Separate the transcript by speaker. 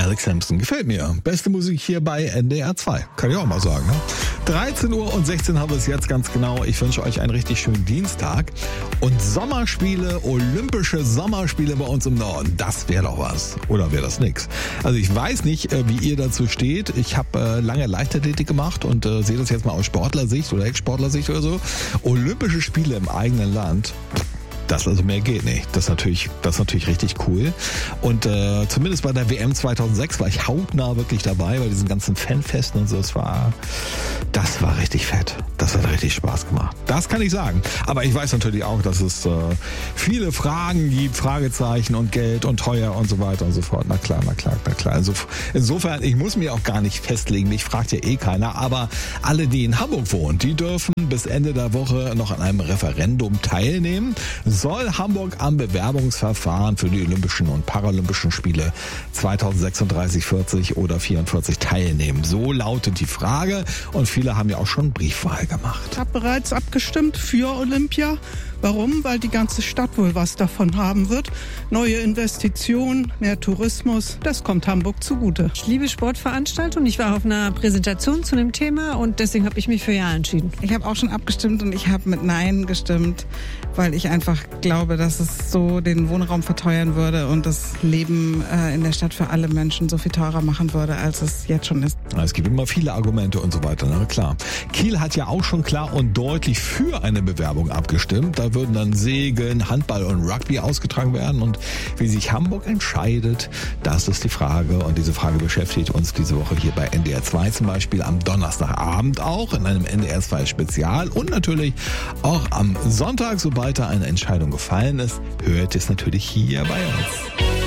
Speaker 1: Alex Sampson. Gefällt mir. Beste Musik hier bei NDR 2. Kann ich auch mal sagen. Ne? 13 Uhr und 16 haben wir es jetzt ganz genau. Ich wünsche euch einen richtig schönen Dienstag. Und Sommerspiele, Olympische Sommerspiele bei uns im Norden. Das wäre doch was. Oder wäre das nix? Also ich weiß nicht, wie ihr dazu steht. Ich habe lange Leichtathletik gemacht und sehe das jetzt mal aus Sportlersicht oder Ex-Sportlersicht oder so. Olympische Spiele im eigenen Land. Das also mehr geht nicht. Das ist natürlich richtig cool. Und zumindest bei der WM 2006 war ich hautnah wirklich dabei, bei diesen ganzen Fanfesten und so. Das war richtig fett. Das hat richtig Spaß gemacht. Das kann ich sagen. Aber ich weiß natürlich auch, dass es viele Fragen gibt, Fragezeichen und Geld und teuer und so weiter und so fort. Na klar. Also insofern, ich muss mir auch gar nicht festlegen. Mich fragt ja eh keiner. Aber alle, die in Hamburg wohnen, die dürfen bis Ende der Woche noch an einem Referendum teilnehmen. Soll Hamburg am Bewerbungsverfahren für die Olympischen und Paralympischen Spiele 2036, 40 oder 44 teilnehmen? So lautet die Frage und viele haben ja auch schon Briefwahl gemacht.
Speaker 2: Ich habe bereits abgestimmt für Olympia. Warum? Weil die ganze Stadt wohl was davon haben wird. Neue Investitionen, mehr Tourismus, das kommt Hamburg zugute.
Speaker 3: Ich liebe Sportveranstaltungen. Ich war auf einer Präsentation zu dem Thema und deswegen habe ich mich für Ja entschieden.
Speaker 4: Ich habe auch schon abgestimmt und ich habe mit Nein gestimmt, weil ich einfach glaube, dass es so den Wohnraum verteuern würde und das Leben in der Stadt für alle Menschen so viel teurer machen würde, als es jetzt schon ist.
Speaker 1: Es gibt immer viele Argumente und so weiter, na klar. Kiel hat ja auch schon klar und deutlich für eine Bewerbung abgestimmt. Da würden dann Segeln, Handball und Rugby ausgetragen werden. Und wie sich Hamburg entscheidet, das ist die Frage. Und diese Frage beschäftigt uns diese Woche hier bei NDR 2 zum Beispiel am Donnerstagabend auch in einem NDR 2 Spezial. Und natürlich auch am Sonntag, sobald da eine Entscheidung gefallen ist, hört es natürlich hier bei uns.